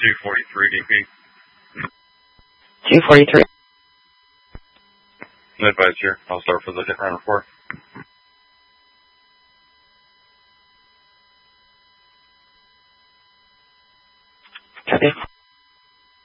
243 DP. 243. No advice here. I'll start for the hit run report. Copy.